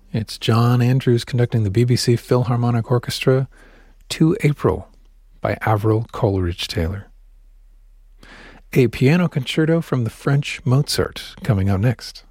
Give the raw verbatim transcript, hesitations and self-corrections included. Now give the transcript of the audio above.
It's John Andrews conducting the B B C Philharmonic Orchestra, To April by Avril Coleridge-Taylor. A piano concerto from the French Mozart coming out next.